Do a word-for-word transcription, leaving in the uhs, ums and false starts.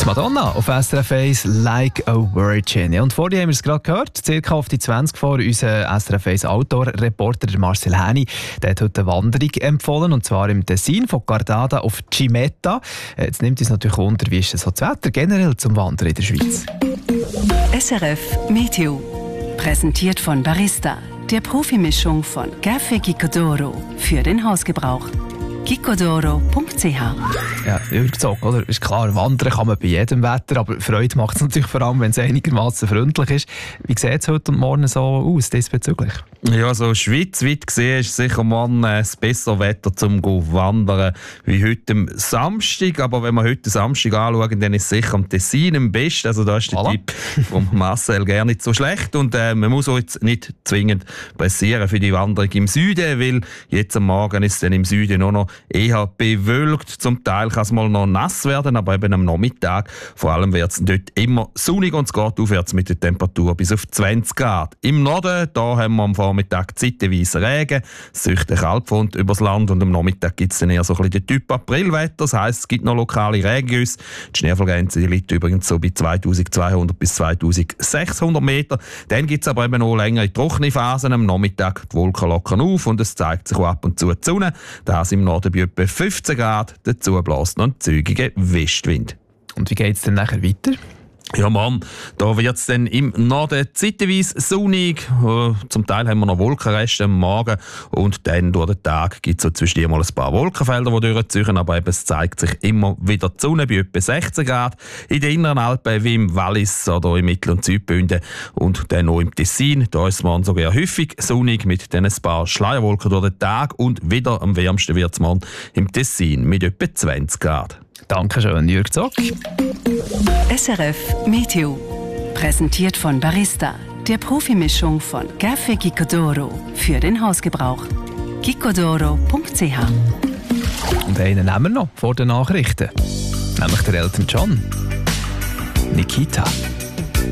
Madonna auf S R F eins «Like a Virgin». Ja, und vorhin haben wir es gerade gehört, circa auf die zwanzig vor, unser S R F eins Outdoor-Reporter Marcel Häni, der hat heute eine Wanderung empfohlen, und zwar im Tessin von Gardada auf Cimetta. Jetzt nimmt uns natürlich Wunder, wie ist das Wetter generell zum Wandern in der Schweiz? S R F Meteo, präsentiert von Barista, der Profimischung von Café Gicodoro für den Hausgebrauch. gicodoro punkt c h. Ja, übergezogen, oder? Ist klar, wandern kann man bei jedem Wetter, aber Freude macht es natürlich vor allem, wenn es einigermaßen freundlich ist. Wie sieht es heute und morgen so aus diesbezüglich? Ja, so schweizweit gesehen ist sicher morgen äh, das bessere Wetter zum Wandern wie heute am Samstag. Aber wenn wir heute Samstag anschauen, dann ist sicher am Tessin am besten. Also da ist der voilà. Tipp von Marcel gar nicht so schlecht. Und äh, man muss auch jetzt nicht zwingend pressieren für die Wanderung im Süden, weil jetzt am Morgen ist es dann im Süden nur noch eher bewölkt. Zum Teil kann es mal noch nass werden, aber eben am Nachmittag vor allem wird es dort immer sonnig und es geht aufwärts mit der Temperatur bis auf zwanzig Grad. Im Norden, da haben wir am Vormittag zeitweise Regen, es zieht eine Kaltfront übers Land und am Nachmittag gibt es dann eher so ein bisschen den Typ Aprilwetter. Das heisst, es gibt noch lokale Regengüsse. Die Schneefallgrenze liegt übrigens so bei zweitausendzweihundert bis zweitausendsechshundert Meter. Dann gibt es aber eben noch längere trockene Phasen. Am Nachmittag die Wolken lockern auf und es zeigt sich auch ab und zu die Sonne. Das im Norden bei etwa fünfzehn Grad. Dazu bläst noch ein zügiger Westwind. Und wie geht es dann nachher weiter? Ja, Mann, da wird es dann im Norden zeitweise sonnig. Zum Teil haben wir noch Wolkenreste am Morgen. Und dann durch den Tag gibt es so zwischendurch mal ein paar Wolkenfelder, die durchziehen. Aber eben, es zeigt sich immer wieder die Sonne bei etwa sechzehn Grad. In den inneren Alpen wie im Wallis oder im Mittel- und Südbünden. Und dann noch im Tessin. Da ist es morgen sogar häufig sonnig mit dann ein paar Schleierwolken durch den Tag. Und wieder am wärmsten wird es morgen im Tessin mit etwa zwanzig Grad. Dankeschön, Jürg Zock. S R F Meteo, präsentiert von Barista, der Profimischung von Café Gicodoro für den Hausgebrauch. gicodoro punkt c h. Und einen nehmen wir noch vor den Nachrichten, nämlich der Elton John. Nikita.